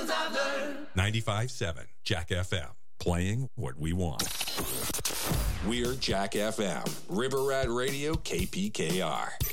lessons I've learned. 95.7 Jack FM, playing what we want. We're Jack FM, River Rat Radio, KPKR.